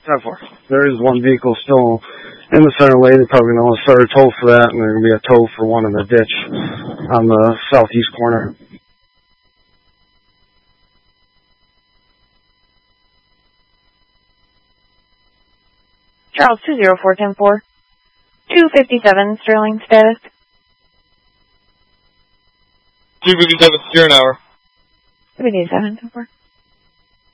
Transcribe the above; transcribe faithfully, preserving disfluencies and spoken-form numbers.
ten four. There is one vehicle still in the center lane. They're probably going to want to start a tow for that, and there's going to be a tow for one in the ditch on the southeast corner. Charles two zero four ten four. two fifty-seven, Sterling status. two fifty-seven, zero an hour. two fifty-seven, ten four.